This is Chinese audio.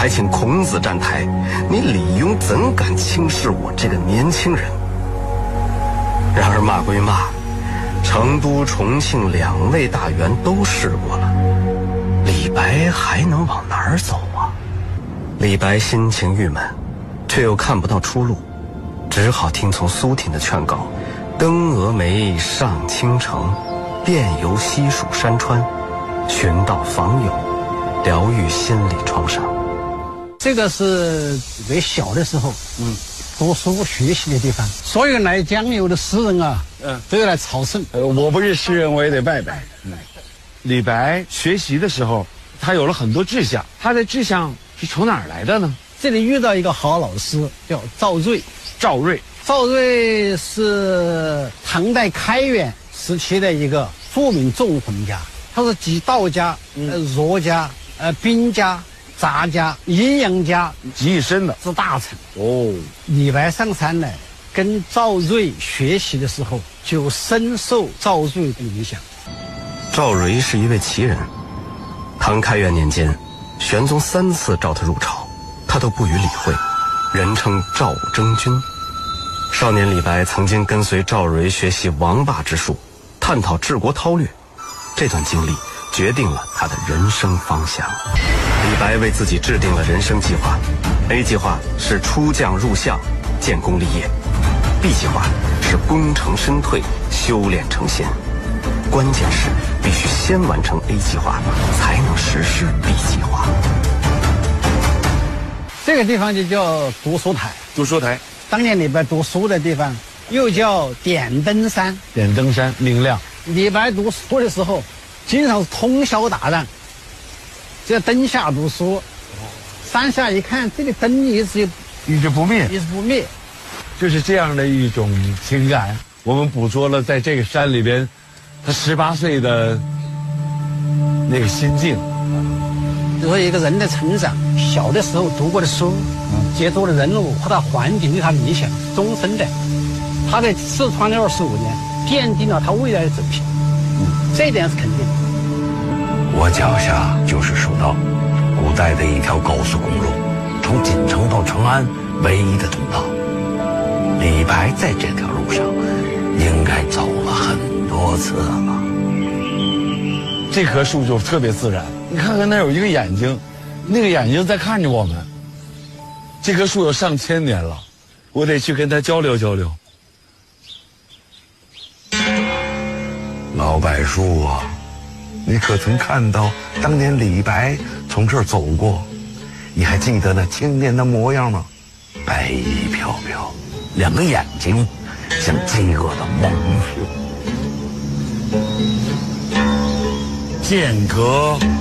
还请孔子站台，你李庸怎敢轻视我这个年轻人？然而骂归骂，成都、重庆2位大员都试过了，李白还能往哪儿走啊？李白心情郁闷，却又看不到出路，只好听从苏婷的劝告，登峨眉上青城，遍游西蜀山川，寻道访友，疗愈心理创伤。 这个是最小的时候，读书学习的地方。所有来江油的诗人啊，都要来朝圣。 我不是诗人，我也得拜拜。李白学习的时候，他有了很多志向，他的志向是从哪儿来的呢？ 这里遇到一个好老师，叫赵瑞。 赵瑞是唐代开元时期的一个著名纵横家，他是集道家、儒家、兵家、杂家、阴阳家集一身的之大成。 李白上山来跟赵瑞学习的时候，就深受赵瑞的影响。 赵瑞是一位奇人，唐开元年间，玄宗3次召他入朝，他都不予理会，人称赵征君。少年李白曾经跟随赵瑞学习王霸之术，探讨治国韬略，这段经历决定了他的人生方向。李白为自己制定了人生计划， A 计划是出将入相，建功立业， B 计划是功成身退，修炼成仙。关键是必须先完成 A 计划，才能实施 B 计划。 这个地方就叫读书台。 读书台， 当年李白读书的地方，又叫点灯山。 点灯山明亮。 李白读书的时候，经常是通宵达旦，在灯下读书。山下一看，这个灯一直不灭。 就是这样的一种情感，我们捕捉了在这个山里边，他18岁的那个心境。 就说一个人的成长，小的时候读过的书，接触的人物或者环境对他的影响是终身的。他在四川的25年，奠定了他未来的走向，这一点是肯定的。 我脚下就是蜀道，古代的一条高速公路，从锦城到长安唯一的通道。李白在这条路上应该走了很多次了。 这棵树就特别自然，你看看那有一个眼睛，那个眼睛在看着我们。这棵树有上千年了，我得去跟他交流交流。 老柏树啊，你可曾看到当年李白从这儿走过？你还记得那青年的模样吗？白衣飘飘，2个眼睛像饥饿的猛兽。 间隔